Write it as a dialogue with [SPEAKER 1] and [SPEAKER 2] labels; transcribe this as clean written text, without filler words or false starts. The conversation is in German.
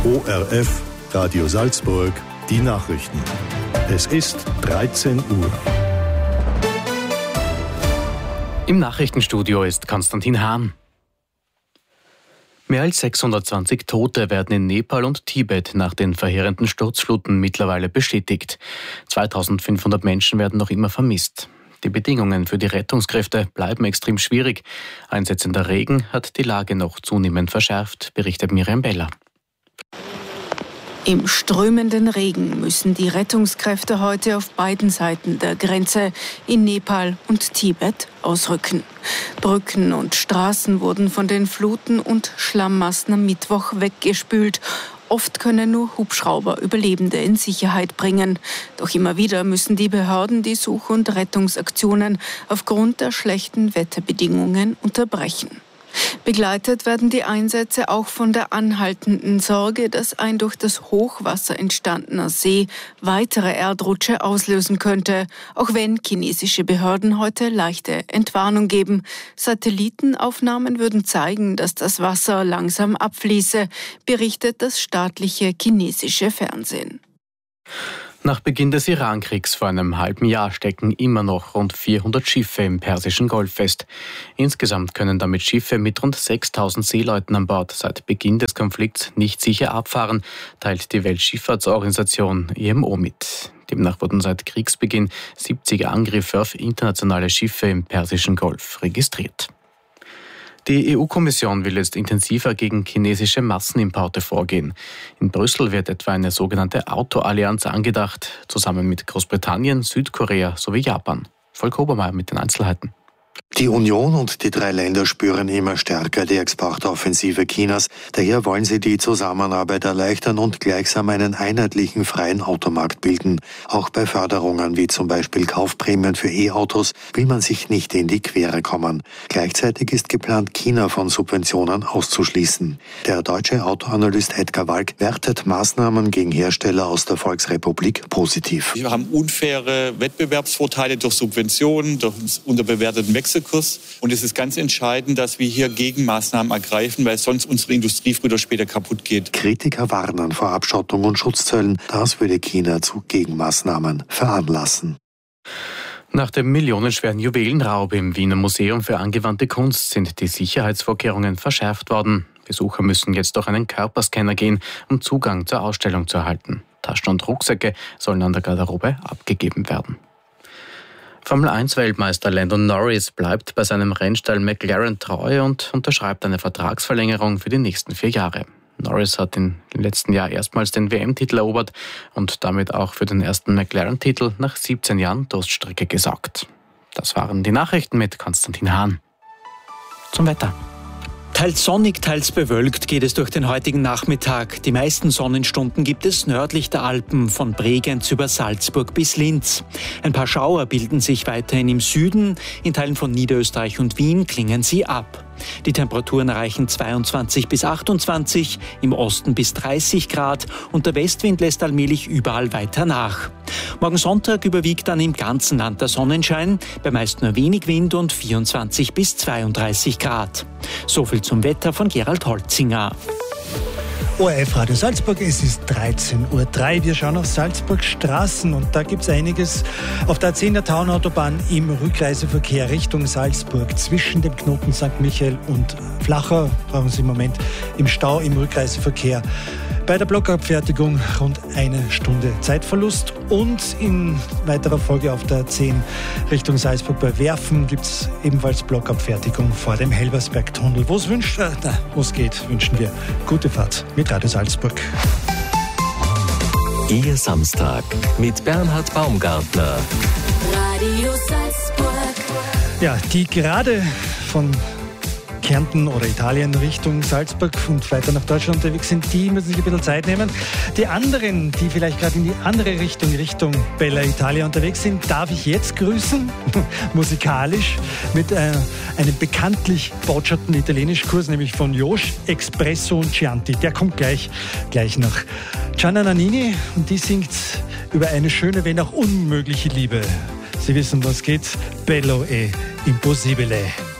[SPEAKER 1] ORF Radio Salzburg, die Nachrichten. Es ist 13 Uhr.
[SPEAKER 2] Im Nachrichtenstudio ist Konstantin Hahn. Mehr als 620 Tote werden in Nepal und Tibet nach den verheerenden Sturzfluten mittlerweile bestätigt. 2500 Menschen werden noch immer vermisst. Die Bedingungen für die Rettungskräfte bleiben extrem schwierig. Einsetzender Regen hat die Lage noch zunehmend verschärft, berichtet Miriam Beller.
[SPEAKER 3] Im strömenden Regen müssen die Rettungskräfte heute auf beiden Seiten der Grenze in Nepal und Tibet ausrücken. Brücken und Straßen wurden von den Fluten und Schlammmassen am Mittwoch weggespült. Oft können nur Hubschrauber Überlebende in Sicherheit bringen. Doch immer wieder müssen die Behörden die Such- und Rettungsaktionen aufgrund der schlechten Wetterbedingungen unterbrechen. Begleitet werden die Einsätze auch von der anhaltenden Sorge, dass ein durch das Hochwasser entstandener See weitere Erdrutsche auslösen könnte, auch wenn chinesische Behörden heute leichte Entwarnung geben. Satellitenaufnahmen würden zeigen, dass das Wasser langsam abfließe, berichtet das staatliche chinesische Fernsehen.
[SPEAKER 2] Nach Beginn des Iran-Kriegs vor einem halben Jahr stecken immer noch rund 400 Schiffe im Persischen Golf fest. Insgesamt können damit Schiffe mit rund 6000 Seeleuten an Bord seit Beginn des Konflikts nicht sicher abfahren, teilt die Weltschifffahrtsorganisation IMO mit. Demnach wurden seit Kriegsbeginn 70 Angriffe auf internationale Schiffe im Persischen Golf registriert. Die EU-Kommission will jetzt intensiver gegen chinesische Massenimporte vorgehen. In Brüssel wird etwa eine sogenannte Autoallianz angedacht, zusammen mit Großbritannien, Südkorea sowie Japan. Volker Obermeier mit den Einzelheiten.
[SPEAKER 4] Die Union und die 3 Länder spüren immer stärker die Exportoffensive Chinas. Daher wollen sie die Zusammenarbeit erleichtern und gleichsam einen einheitlichen freien Automarkt bilden. Auch bei Förderungen wie zum Beispiel Kaufprämien für E-Autos will man sich nicht in die Quere kommen. Gleichzeitig ist geplant, China von Subventionen auszuschließen. Der deutsche Autoanalyst Edgar Walk wertet Maßnahmen gegen Hersteller aus der Volksrepublik positiv.
[SPEAKER 5] Wir haben unfaire Wettbewerbsvorteile durch Subventionen, durch unterbewerteten Wechselkurs. Und es ist ganz entscheidend, dass wir hier Gegenmaßnahmen ergreifen, weil sonst unsere Industrie früher oder später kaputt geht.
[SPEAKER 4] Kritiker warnen vor Abschottung und Schutzzöllen. Das würde China zu Gegenmaßnahmen veranlassen.
[SPEAKER 2] Nach dem millionenschweren Juwelenraub im Wiener Museum für angewandte Kunst sind die Sicherheitsvorkehrungen verschärft worden. Besucher müssen jetzt durch einen Körperscanner gehen, um Zugang zur Ausstellung zu erhalten. Taschen und Rucksäcke sollen an der Garderobe abgegeben werden. Formel-1-Weltmeister Lando Norris bleibt bei seinem Rennstall McLaren treu und unterschreibt eine Vertragsverlängerung für die nächsten 4 Jahre. Norris hat im letzten Jahr erstmals den WM-Titel erobert und damit auch für den ersten McLaren-Titel nach 17 Jahren Durststrecke gesorgt. Das waren die Nachrichten mit Konstantin Hahn. Zum Wetter.
[SPEAKER 6] Teils sonnig, teils bewölkt geht es durch den heutigen Nachmittag. Die meisten Sonnenstunden gibt es nördlich der Alpen, von Bregenz über Salzburg bis Linz. Ein paar Schauer bilden sich weiterhin im Süden. In Teilen von Niederösterreich und Wien klingen sie ab. Die Temperaturen erreichen 22 bis 28, im Osten bis 30 Grad und der Westwind lässt allmählich überall weiter nach. Morgen Sonntag überwiegt dann im ganzen Land der Sonnenschein, bei meist nur wenig Wind und 24 bis 32 Grad. So viel zum Wetter von Gerald Holzinger.
[SPEAKER 7] ORF Radio Salzburg, es ist 13:03 Uhr. Wir schauen auf Salzburg Straßen und da gibt es einiges. Auf der A10 der Taunautobahn im Rückreiseverkehr Richtung Salzburg zwischen dem Knoten St. Michael und Flachau brauchen Sie im Moment im Stau im Rückreiseverkehr. Bei der Blockabfertigung rund 1 Stunde Zeitverlust und in weiterer Folge auf der 10 Richtung Salzburg bei Werfen gibt es ebenfalls Blockabfertigung vor dem Helbersberg-Tunnel. Wo es geht, wünschen wir gute Fahrt mit Radio Salzburg.
[SPEAKER 8] Ihr Samstag mit Bernhard Baumgartner.
[SPEAKER 9] Radio Salzburg.
[SPEAKER 7] Ja, die gerade von Kärnten oder Italien Richtung Salzburg und weiter nach Deutschland unterwegs sind, die müssen sich ein bisschen Zeit nehmen. Die anderen, die vielleicht gerade in die andere Richtung Bella Italia unterwegs sind, darf ich jetzt grüßen, musikalisch, mit einem bekanntlich bocciaten Italienischkurs, nämlich von Josh Espresso und Chianti. Der kommt gleich nach Gianna Nannini und die singt über eine schöne, wenn auch unmögliche Liebe. Sie wissen, was geht. Bello e impossibile.